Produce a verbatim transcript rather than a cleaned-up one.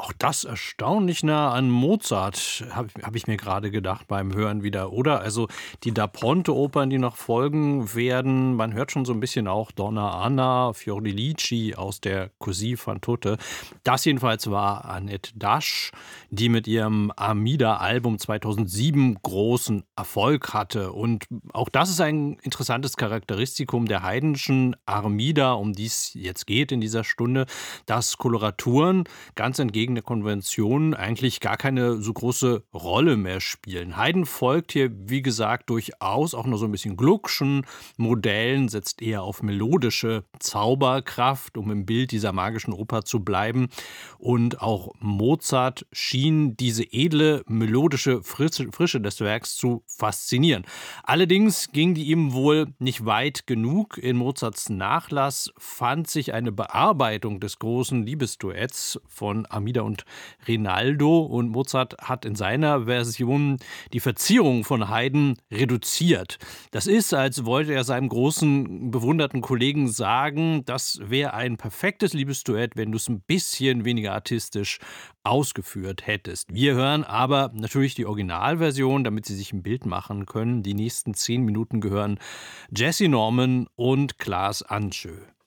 Auch das erstaunlich nah an Mozart, habe habe ich mir gerade gedacht beim Hören wieder, oder? Also, die Da Ponte-Opern, die noch folgen werden, man hört schon so ein bisschen auch Donna Anna, Fiordilici aus der Così fan tutte. Das jedenfalls war Annette Dasch, die mit ihrem Armida-Album zweitausendsieben großen Erfolg hatte. Und auch das ist ein interessantes Charakteristikum der Haydnschen Armida, um die es jetzt geht in dieser Stunde, dass Koloraturen ganz entgegen der Konvention eigentlich gar keine so große Rolle mehr spielen. Haydn folgt hier, wie gesagt, durchaus auch nur so ein bisschen Gluckschen Modellen, setzt eher auf melodische Zauberkraft, um im Bild dieser magischen Oper zu bleiben. Und auch Mozart schien diese edle, melodische Frische, Frische des Werks zu faszinieren. Allerdings ging die ihm wohl nicht weit genug. In Mozarts Nachlass fand sich eine Bearbeitung des großen Liebesduetts von Armida und Rinaldo, und Mozart hat in seiner Version die Verzierung von Haydn reduziert. Das ist, als wollte er seinem großen, bewunderten Kollegen sagen, das wäre ein perfektes Liebesduett, wenn du es ein bisschen weniger artistisch ausgeführt hättest. Wir hören aber natürlich die Originalversion, damit Sie sich ein Bild machen können. Die nächsten zehn Minuten gehören Jessye Norman und Klaas Antjö.